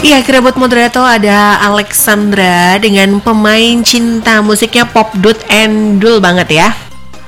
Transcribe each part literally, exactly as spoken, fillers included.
Iya, kerabat moderator ada Alexandra dengan pemain cinta musiknya pop dut endul banget ya.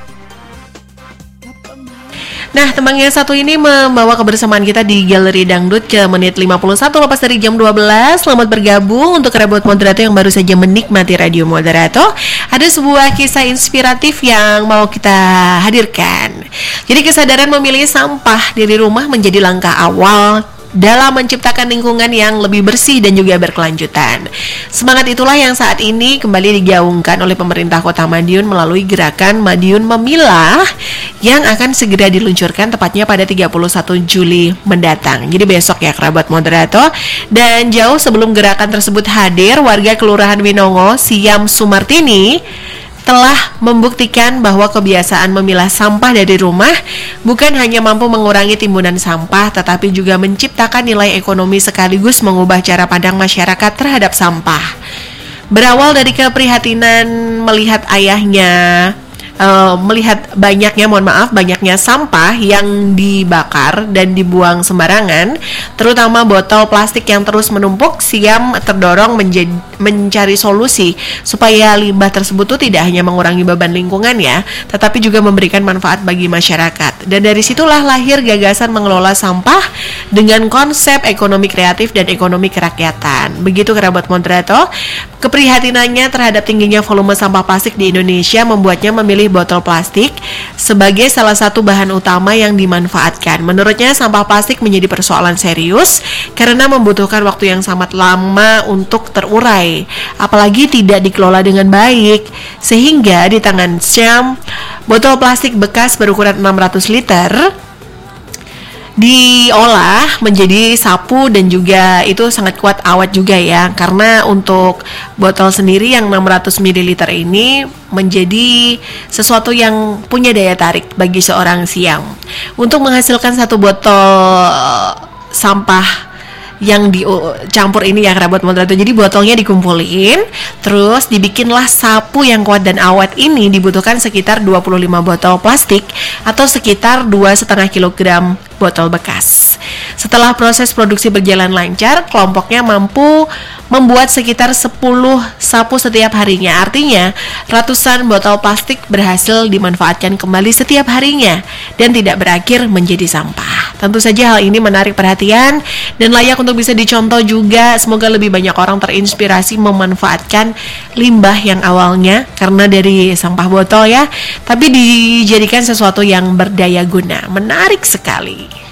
Nah, tembang yang satu ini membawa kebersamaan kita di Galeri Dangdut ke menit lima puluh satu lepas dari jam dua belas. Selamat bergabung untuk kerabat moderator yang baru saja menikmati radio moderator. Ada sebuah kisah inspiratif yang mau kita hadirkan. Jadi kesadaran memilih sampah dari rumah menjadi langkah awal dalam menciptakan lingkungan yang lebih bersih dan juga berkelanjutan. Semangat itulah yang saat ini kembali digaungkan oleh pemerintah Kota Madiun melalui gerakan Madiun Memilah yang akan segera diluncurkan tepatnya pada tiga puluh satu Juli mendatang. Jadi besok ya kerabat moderator. Dan jauh sebelum gerakan tersebut hadir, warga Kelurahan Winongo, Siam Sumartini telah membuktikan bahwa kebiasaan memilah sampah dari rumah bukan hanya mampu mengurangi timbunan sampah, tetapi juga menciptakan nilai ekonomi sekaligus mengubah cara pandang masyarakat terhadap sampah. Berawal dari keprihatinan melihat ayahnya Uh, melihat banyaknya, mohon maaf, banyaknya sampah yang dibakar dan dibuang sembarangan, terutama botol plastik yang terus menumpuk, Siam terdorong menjadi, mencari solusi supaya limbah tersebut tuh tidak hanya mengurangi beban lingkungan ya, tetapi juga memberikan manfaat bagi masyarakat. Dan dari situlah lahir gagasan mengelola sampah dengan konsep ekonomi kreatif dan ekonomi kerakyatan. Begitu kerabat moderator. Keprihatinannya terhadap tingginya volume sampah plastik di Indonesia membuatnya memilih botol plastik sebagai salah satu bahan utama yang dimanfaatkan. Menurutnya sampah plastik menjadi persoalan serius karena membutuhkan waktu yang sangat lama untuk terurai, apalagi tidak dikelola dengan baik. Sehingga di tangan Siam, botol plastik bekas berukuran enam ratus liter diolah menjadi sapu dan juga itu sangat kuat awet juga ya, karena untuk botol sendiri yang enam ratus mililiter ini menjadi sesuatu yang punya daya tarik bagi seorang Siam. Untuk menghasilkan satu botol sampah yang dicampur ini ya kerabat moderator, jadi botolnya dikumpulin terus dibikinlah sapu yang kuat dan awet. Ini dibutuhkan sekitar dua puluh lima botol plastik atau sekitar dua koma lima kilogram botol bekas. Setelah proses produksi berjalan lancar, kelompoknya mampu membuat sekitar sepuluh sapu setiap harinya. Artinya ratusan botol plastik berhasil dimanfaatkan kembali setiap harinya dan tidak berakhir menjadi sampah. Tentu saja hal ini menarik perhatian dan layak untuk bisa dicontoh juga. Semoga lebih banyak orang terinspirasi memanfaatkan limbah yang awalnya karena dari sampah botol ya, tapi dijadikan sesuatu yang berdaya guna. Menarik sekali.